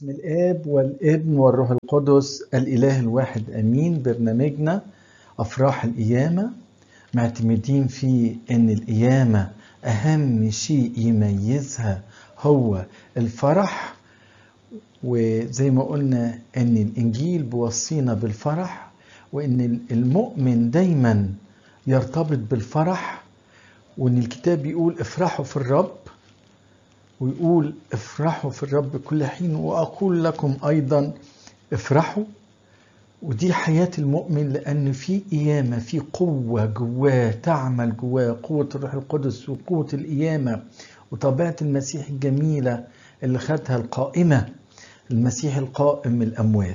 باسم الآب والابن والروح القدس الإله الواحد أمين. برنامجنا أفراح القيامة معتمدين فيه إن القيامة أهم شيء يميزها هو الفرح، وزي ما قلنا إن الإنجيل بيوصينا بالفرح، وإن المؤمن دايما يرتبط بالفرح، وإن الكتاب بيقول افرحوا في الرب، ويقول افرحوا في الرب كل حين وأقول لكم أيضا افرحوا. ودي حياة المؤمن، لأن في قيامة، في قوة جواه تعمل جواه، قوة الروح القدس وقوة القيامة وطبيعة المسيح الجميلة اللي خدها القائمة، المسيح القائم من الأموات.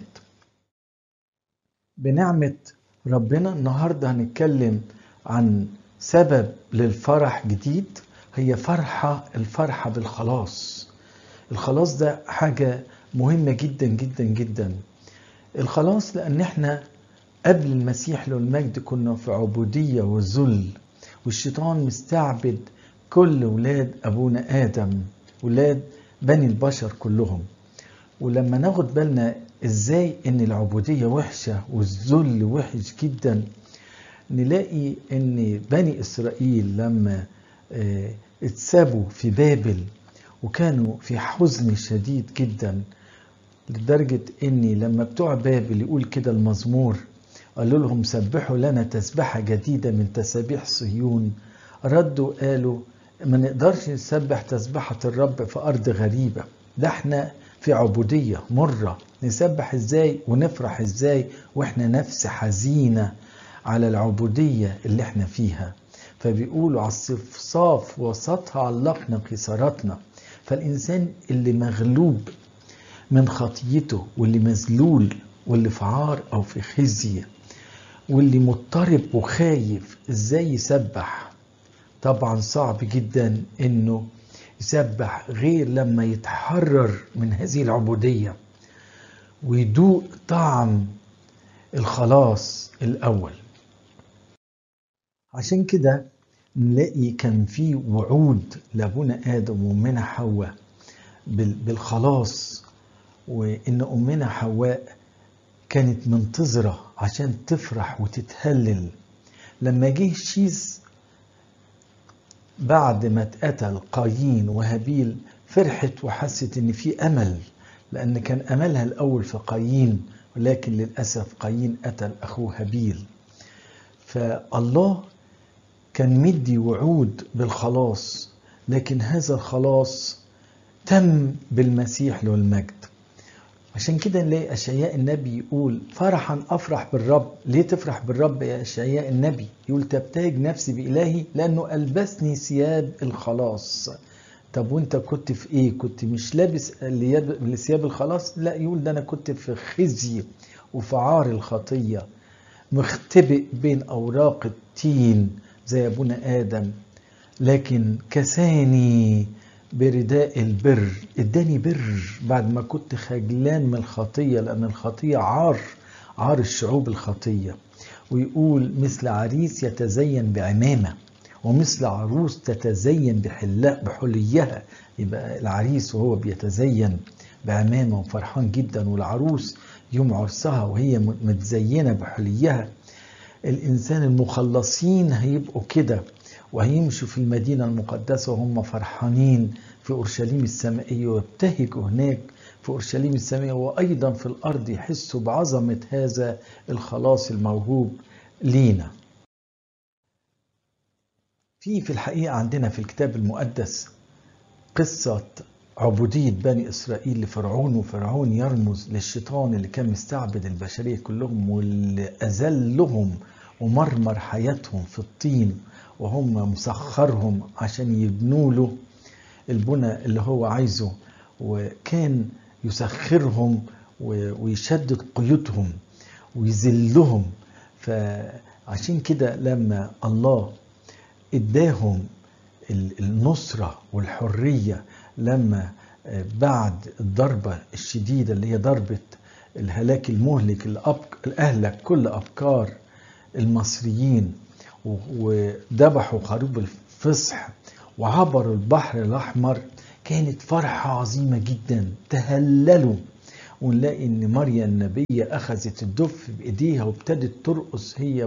بنعمة ربنا النهاردة هنتكلم عن سبب للفرح جديد، هي الفرحة بالخلاص. الخلاص ده حاجة مهمة جدا جدا جدا. الخلاص لأن احنا قبل المسيح له المجد كنا في عبودية وذل، والشيطان مستعبد كل ولاد أبونا آدم، ولاد بني البشر كلهم. ولما ناخد بالنا ازاي ان العبودية وحشة والذل وحش جدا، نلاقي ان بني إسرائيل لما اتسابوا في بابل وكانوا في حزن شديد جدا، لدرجة ان لما بتوع بابل يقول كده المزمور، قالوا لهم سبحوا لنا تسبحة جديدة من تسابيح صهيون، ردوا قالوا ما نقدرش نسبح تسبحة الرب في أرض غريبة، ده احنا في عبودية مرة، نسبح ازاي ونفرح ازاي واحنا نفس حزينة على العبودية اللي احنا فيها. فبيقولوا على الصفصاف وسطها علقنا قيصراتنا. فالإنسان اللي مغلوب من خطيته، واللي مذلول، واللي في عار أو في خزي، واللي مضطرب وخايف، ازاي يسبح؟ طبعا صعب جدا انه يسبح غير لما يتحرر من هذه العبودية ويدوق طعم الخلاص الأول. عشان كده نلاقي كان في وعود لأبونا آدم وأمنا حواء بالخلاص، وإن أمنا حواء كانت منتظرة عشان تفرح وتتهلل. لما جه شيز بعد ما اتقتل قايين وهابيل، فرحت وحست ان في امل، لان كان املها الاول في قايين، ولكن للاسف قايين قتل اخوه هابيل. فالله كان مدي وعود بالخلاص، لكن هذا الخلاص تم بالمسيح له المجد. عشان كده نلاقي أشعياء النبي يقول فرحا أفرح بالرب. ليه تفرح بالرب يا أشعياء النبي؟ يقول تبتهج نفسي بإلهي لأنه ألبسني ثياب الخلاص. طب وانت كنت في ايه؟ كنت مش لابس ثياب الخلاص؟ لا، يقول ده أنا كنت في خزي وفي عار الخطية، مختبئ بين أوراق التين زي أبونا آدم، لكن كساني برداء البر، اداني بر بعد ما كنت خجلان من الخطية، لأن الخطية عار الشعوب الخطية. ويقول مثل عريس يتزين بعمامة، ومثل عروس تتزين بحليها. يبقى العريس وهو بيتزين بعمامة وفرحان جدا، والعروس يوم عرسها وهي متزينة بحليها. الإنسان المخلصين هيبقوا كده، وهيمشوا في المدينة المقدسة وهم فرحانين في أورشليم السمائية، ويبتهجوا هناك في أورشليم السمائية، وأيضا في الأرض يحسوا بعظمة هذا الخلاص الموهوب لينا. في الحقيقة عندنا في الكتاب المقدس قصة عبودية بني إسرائيل لفرعون، وفرعون يرمز للشيطان اللي كان مستعبد البشرية كلهم، واللي أذلهم ومرمر حياتهم في الطين، وهم مسخرهم عشان يبنوا له البنى اللي هو عايزه، وكان يسخرهم ويشدد قيودهم ويذلهم. فعشان كده لما الله اداهم النصرة والحرية، لما بعد الضربة الشديدة اللي هي ضربة الهلاك المهلك اللي أهلك كل أبكار المصريين، وذبحوا خروف الفصح وعبروا البحر الأحمر، كانت فرحة عظيمة جدا، تهللوا ونلاقي ان مريم النبية اخذت الدف بايديها وابتدت ترقص هي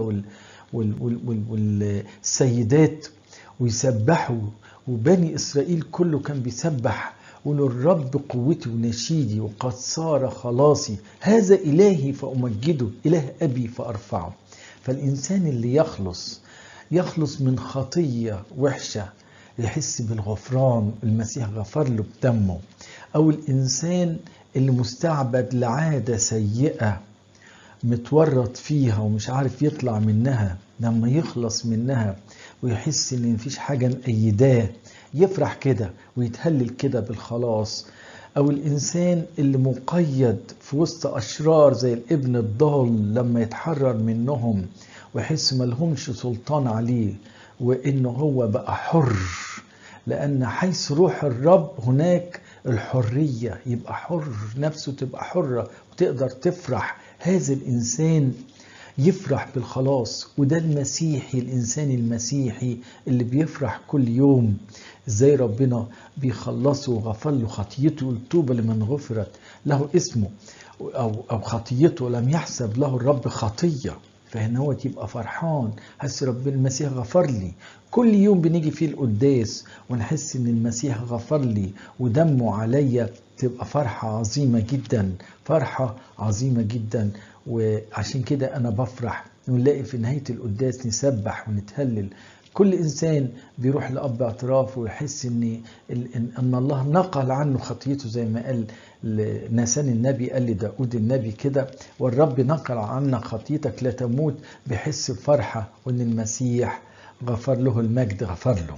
والسيدات ويسبحوا، وبني اسرائيل كله كان بيسبح ويقولوا الرب قوتي ونشيدي وقد صار خلاصي، هذا إلهي فأمجده، إله أبي فأرفعه. فالإنسان اللي يخلص من خطية وحشة يحس بالغفران، المسيح غفر له بدمه. أو الإنسان اللي مستعبد لعادة سيئة متورط فيها ومش عارف يطلع منها، لما يخلص منها ويحس ان مفيش حاجة مأيداه يفرح كده ويتهلل كده بالخلاص. او الانسان اللي مقيد في وسط اشرار زي الابن الضال لما يتحرر منهم ويحس ملهمش سلطان عليه وانه هو بقى حر، لان حيث روح الرب هناك الحرية، يبقى حر، نفسه تبقى حرة وتقدر تفرح. هذا الإنسان يفرح بالخلاص، وده المسيحي، الإنسان المسيحي اللي بيفرح كل يوم ازاي ربنا بيخلصه وغفر له خطيته. الطوبى لمن غفرت له اسمه أو خطيته لم يحسب له الرب خطية، فهنا هو تبقى فرحان، حس ربنا المسيح غفر لي. كل يوم بنيجي فيه القداس ونحس ان المسيح غفر لي ودمه عليا، تبقى فرحة عظيمة جدا، فرحة عظيمة جدا. وعشان كده انا بفرح ونلاقي في نهاية القداس نسبح ونتهلل. كل انسان بيروح لأب اعترافه ويحس ان الله نقل عنه خطيته، زي ما قال ناسان النبي، قال لداود النبي كده، والرب نقل عنك خطيتك لا تموت، بيحس بفرحة وان المسيح غفر له، المجد غفر له.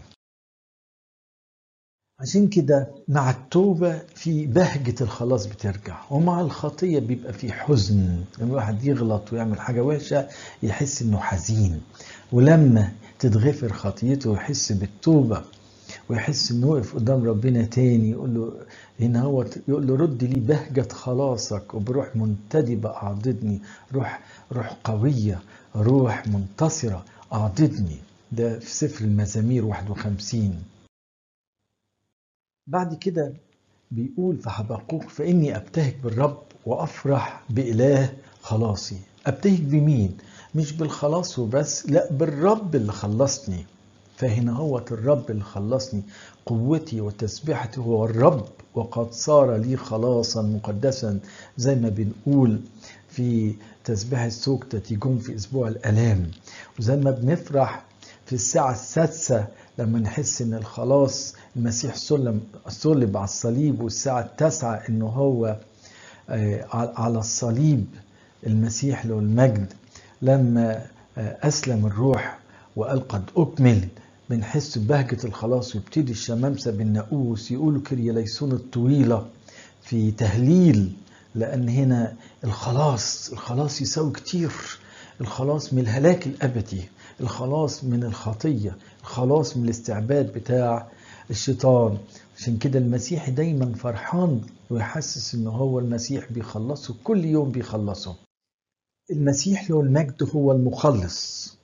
عشان كده مع التوبة في بهجة الخلاص بترجع، ومع الخطية بيبقى في حزن. لما الواحد يغلط ويعمل حاجة وحشة يحس انه حزين، ولما تتغفر خطيته يحس بالتوبة ويحس انه وقف قدام ربنا تاني، يقول له هنا هو، يقول له رد لي بهجة خلاصك وبروح منتدبة اعضدني، روح قوية، روح منتصرة اعضدني. ده في سفر المزامير 51. بعد كده بيقول في حبقوق فإني أبتهج بالرب وأفرح بإله خلاصي. أبتهج بمين؟ مش بالخلاص وبس، لا، بالرب اللي خلصني. فهنا هو الرب اللي خلصني، قوتي وتسبيحتي هو الرب وقد صار لي خلاصا مقدسا، زي ما بنقول في تسبيح السوكتة تيجون في أسبوع الألام. وزي ما بنفرح في الساعة السادسة لما نحس ان الخلاص المسيح صلب على الصليب، والساعة التاسعة انه هو على الصليب المسيح له المجد لما أسلم الروح وقال قد أكمل، بنحس ببهجة الخلاص. ويبتدي الشمامسة بالناقوس يقولوا كرياليسون الطويلة في تهليل، لأن هنا الخلاص يساوي كتير. الخلاص من الهلاك الأبدي، الخلاص من الخطية، الخلاص من الاستعباد بتاع الشيطان. عشان كده المسيح دايما فرحان ويحسس انه هو المسيح بيخلصه، كل يوم بيخلصه. المسيح له المجد هو المخلص،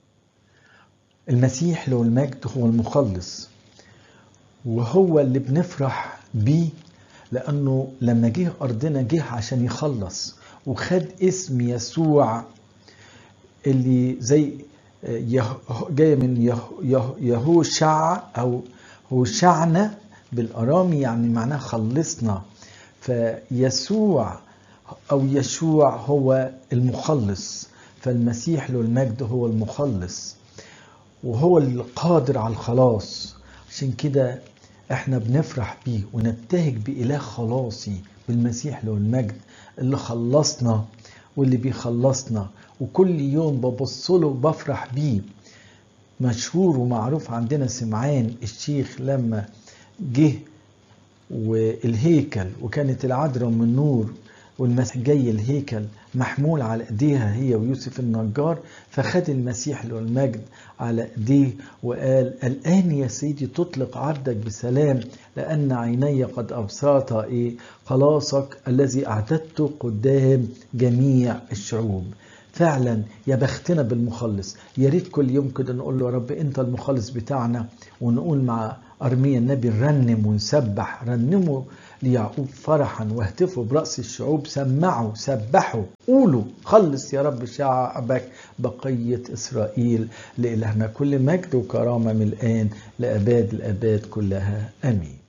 المسيح له المجد هو المخلص، وهو اللي بنفرح بيه، لأنه لما جه أرضنا جه عشان يخلص، وخد اسم يسوع اللي زي جاي من يهوشع أو هوشعنا بالأرامي، يعني معناه خلصنا. فيسوع أو يشوع هو المخلص، فالمسيح له المجد هو المخلص وهو القادر على الخلاص. عشان كده احنا بنفرح بيه ونبتهج بإله خلاصي، بالمسيح له المجد اللي خلصنا واللي بيخلصنا، وكل يوم ببصله بفرح بيه. مشهور ومعروف عندنا سمعان الشيخ لما جه والهيكل وكانت العذراء من نور والمسيح جاي الهيكل محمول على ايديها هي ويوسف النجار، فخد المسيح له المجد على ايديه وقال الآن يا سيدي تطلق عبدك بسلام، لأن عيني قد أبصرتا خلاصك الذي أعددته قدام جميع الشعوب. فعلا يا بختنا بالمخلص. يا ريت كل يوم كده نقول له يا رب انت المخلص بتاعنا، ونقول أرميا النبي رنم ونسبح، رنموا ليعقوب فرحا واهتفوا برأس الشعوب، سمعوا سبحوا قولوا خلص يا رب شعبك بقية إسرائيل. لإلهنا كل مجد وكرامة من الآن لأباد الآباد كلها آمين.